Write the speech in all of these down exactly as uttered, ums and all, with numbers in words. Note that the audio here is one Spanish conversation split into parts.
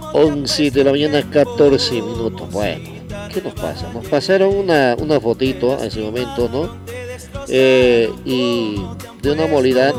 once de la mañana, catorce minutos. Bueno, ¿qué nos pasa? Nos pasaron una, una fotito a ese momento, ¿no? Eh, y de una molida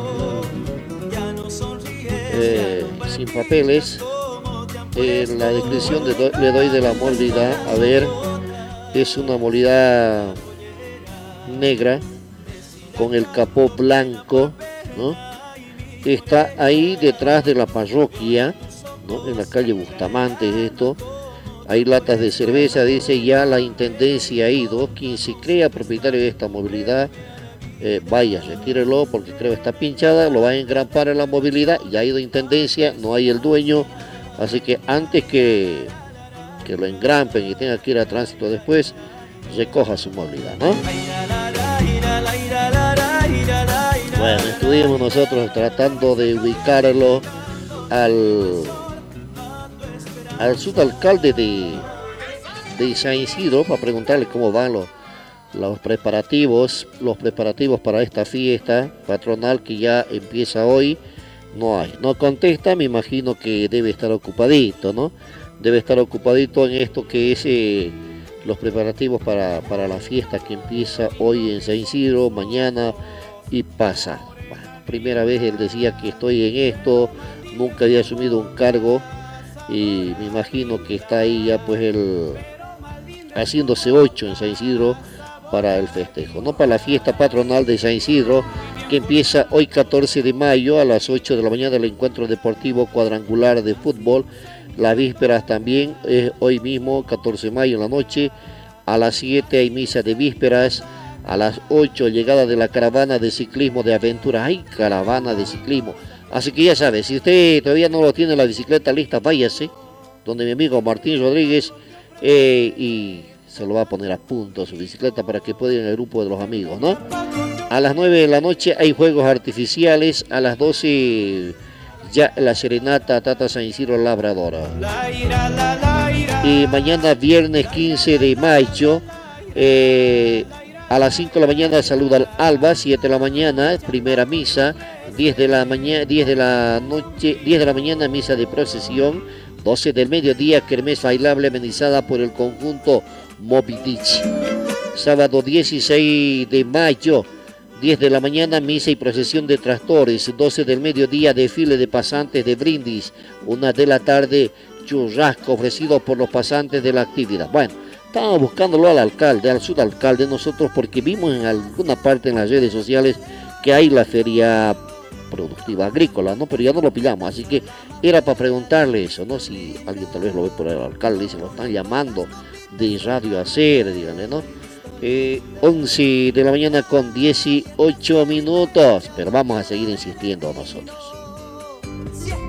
eh, sin papeles. Eh, la descripción de do, le doy de la molida, a ver, es una molida negra con el capó blanco, ¿no? Está ahí detrás de la parroquia, ¿no? En la calle Bustamante, esto. Hay latas de cerveza, dice ya la intendencia ha ido. Quien se crea propietario de esta movilidad, eh, vaya, retírelo porque creo que está pinchada, lo va a engrampar en la movilidad. Ya ha ido intendencia, no hay el dueño, así que antes que, que lo engrampen y tenga que ir a tránsito después, recoja su movilidad, ¿no? Bueno, estuvimos nosotros tratando de ubicarlo al, al subalcalde de, de San Isidro para preguntarle cómo van los, los preparativos, los preparativos para esta fiesta patronal que ya empieza hoy. No hay, no contesta, me imagino que debe estar ocupadito, ¿no? Debe estar ocupadito en esto que es eh, los preparativos para, para la fiesta que empieza hoy en San Isidro, mañana y pasado. Bueno, primera vez él decía que estoy en esto, nunca había asumido un cargo y me imagino que está ahí ya pues el haciéndose ocho en San Isidro para el festejo, no para la fiesta patronal de San Isidro que empieza hoy catorce de mayo a las ocho de la mañana el encuentro deportivo cuadrangular de fútbol. Las vísperas también es hoy mismo catorce de mayo en la noche, a las siete hay misa de vísperas. A las ocho, llegada de la caravana de ciclismo de aventura. ¡Ay, caravana de ciclismo! Así que ya sabe, si usted todavía no lo tiene la bicicleta lista, váyase donde mi amigo Martín Rodríguez eh, y se lo va a poner a punto su bicicleta para que pueda ir en el grupo de los amigos, ¿no? A las nueve de la noche hay fuegos artificiales. A las doce ya la serenata Tata San Isidro Labradora. Y mañana viernes quince de mayo eh, a las cinco de la mañana saluda al alba, siete de la mañana, primera misa, diez de la mañana, diez de la noche, diez de la mañana misa de procesión, doce del mediodía kermés bailable amenizada por el conjunto Moby Beach. Sábado dieciséis de mayo, diez de la mañana misa y procesión de tractores, doce del mediodía desfile de pasantes de brindis, una de la tarde churrasco ofrecido por los pasantes de la actividad. Bueno, estábamos buscándolo al alcalde, al subalcalde nosotros, porque vimos en alguna parte en las redes sociales que hay la feria productiva agrícola, ¿no? Pero ya no lo pillamos, así que era para preguntarle eso, ¿no? Si alguien tal vez lo ve por el alcalde, dice, lo están llamando de Radio Hacer, díganle, ¿no? Eh, once de la mañana con dieciocho minutos, pero vamos a seguir insistiendo nosotros.